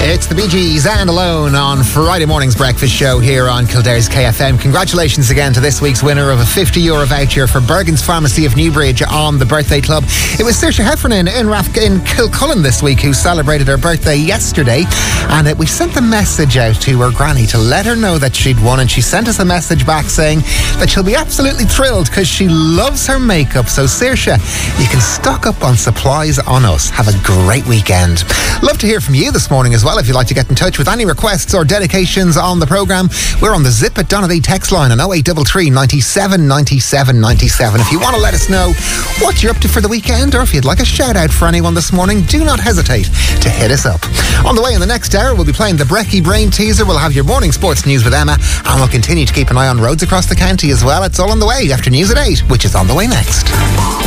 It's the Bee Gees and Alone on Friday morning's breakfast show here on Kildare's KFM. Congratulations again to this week's winner of a €50 voucher for Bergen's Pharmacy of Newbridge on the Birthday Club. It was Saoirse Heffernan in Kilcullen this week who celebrated her birthday yesterday, and we sent the message out to her granny to let her know that she'd won, and she sent us a message back saying that she'll be absolutely thrilled because she loves her makeup. So Saoirse, you can stock up on supplies on us. Have a great weekend. Love to hear from you this morning as well. If you'd like to get in touch with any requests or dedications on the programme, we're on the Zip at Donavie text line on 0833 97 97 97. If you want to let us know what you're up to for the weekend, or if you'd like a shout out for anyone this morning, do not hesitate to hit us up. On the way in the next hour, we'll be playing the Brecky Brain Teaser. We'll have your morning sports news with Emma, and we'll continue to keep an eye on roads across the county as well. It's all on the way after news at 8, which is on the way next.